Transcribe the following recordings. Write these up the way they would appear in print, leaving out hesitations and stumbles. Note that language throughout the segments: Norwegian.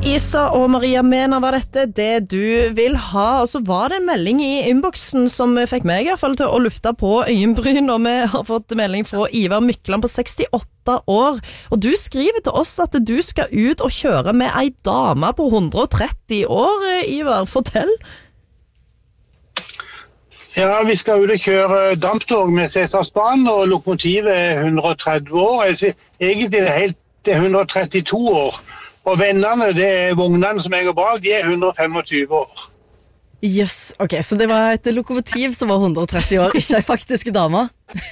Isa og Maria Mena var dette det du vil ha, og så var det en melding i inboxen som fikk meg I hvert fall til å lufte på øyenbryn, og vi har fått melding fra Ivar Mykland på 68 år, og du skriver til oss at du skal ut og kjøre med ei dame på 130 år, Ivar, fortell. Ja, vi skal ut og kjøre damptog med Cæsarsbanen, og lokomotivet 130 år, egentlig det 132 år. Og vennene, det vognene som henger bak, de 125 år. Yes, ok, så det var et lokomotiv som var 130 år, ikke en faktisk dame.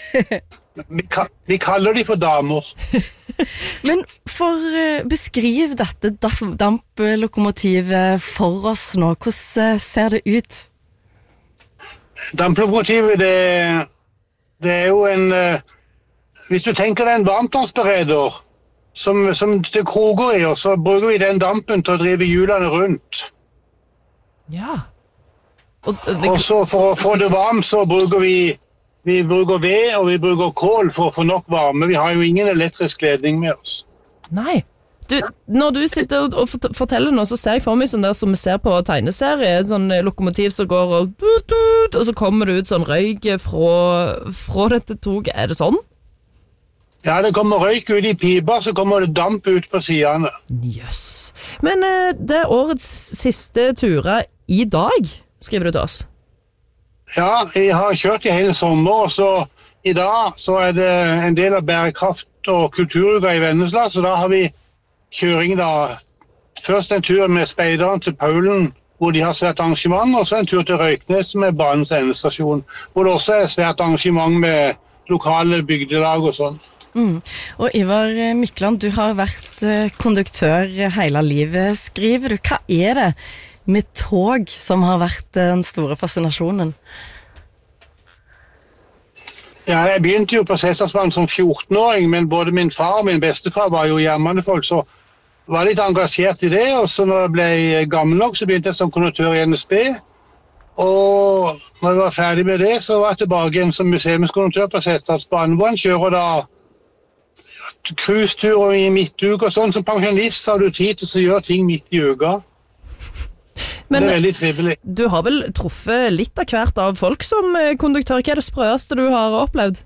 Vi kaller de for damer. Men beskriv dette damplokomotivet for oss nå. Hvordan ser det ut? Damplokomotivet, det jo en... Hvis du tenker det en varmtvannsbereder, som det kroger I, og så bruker vi den dampen til å drive hjulene rundt. Ja. Og så for å få det varm, så bruker vi bruker ved, og vi bruker kål for å få nok varme. Vi har jo ingen elektrisk ledning med oss. Nei. Når du sitter og forteller noe, så ser jeg for meg sånn der som vi ser på tegneserie, sånn lokomotiv som går og så kommer det ut sånn røyk fra dette toget. Det sånn? Ja, det kommer røyk ut I piper, så kommer det damp ut på sidene. Yes. Men det årets siste turer I dag, skriver du til oss? Ja, jeg har kjørt I hele sommer, og så I dag så det en del av bærekraft- og kulturuka I Vennesla, så da har vi kjøring da. Først en tur med speideren til Paulen, hvor de har svært arrangement, og så en tur til Røyknes med banens endestasjon, hvor det også svært arrangement med lokale bygdelag og sånn. Og Ivar Mykland, du har vært konduktør hele livet. Skriver du, hva det med tog som har vært den store fascinasjonen? Ja, jeg begynte jo på Cæsarsbanen som 14-åring, men både min far og min bestefar var jo jernbanefolk, så var litt engasjert I det, og så når jeg ble gammel nok, så begynte jeg som konduktør I NSB, og når jeg var ferdig med det, så var jeg tilbake igjen som museumskonduktør på Cæsarsbanen, hvor han kjører da cruiseturer I midtuke og sånn. Som pensjonist har du tid til å gjøre ting midt I uka. Men det veldig trivelig. Du har vel truffet litt av hvert av folk som konduktør. Hva det sprøeste du har opplevd?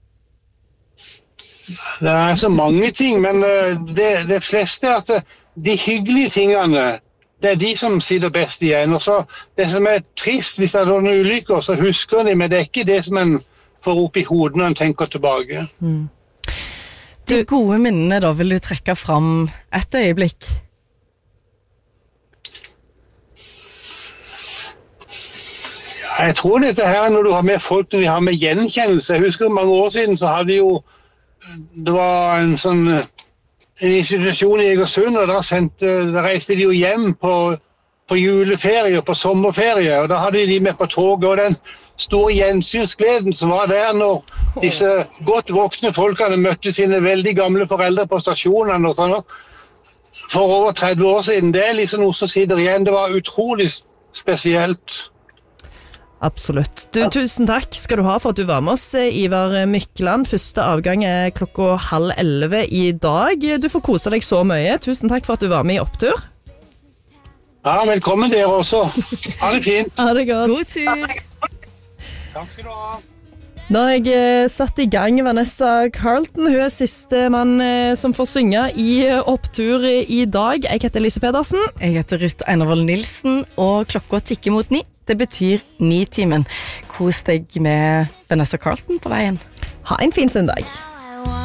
Det så mange ting, men det fleste at de hyggelige tingene, det de som sitter best igjen. Og så det som trist, hvis det noen ulykker, så husker de, men det ikke det som en får opp I hodet når en tenker tilbake. De gode minnene da, vil du trekke fram et øyeblikk? Ja, jeg tror dette her, når du har med folk, når de har med gjenkjennelse. Jeg husker mange år siden så hadde det var en sånn en institusjon I Egersund, og da reiste de jo hjem på juleferie, på sommerferie, og da hadde de med på toget, og den store gjensynsgleden som var der når disse godt voksne folkene møtte sine veldig gamle foreldre på stasjonene og sånn, for over 30 år siden. Det liksom noe som sitter igjen. Det var utrolig spesielt. Absolutt. Tusen takk skal du ha for at du var med oss, Ivar Mykland. Første avgang 10:30 I dag. Du får kose deg så mye. Tusen takk for at du var med I opptur. Ja, velkommen dere også. Ha det fint. Ha det godt. God tur. Takk skal du ha. Da har jeg satt I gang Vanessa Carlton. Hun siste mann som får synge I opptur I dag. Jeg heter Lise Pedersen. Jeg heter Ruth Einervold Nilsen, og klokka tikker mot 9. Det betyr 9-timen. Kos deg med Vanessa Carlton på veien. Ha en fin søndag.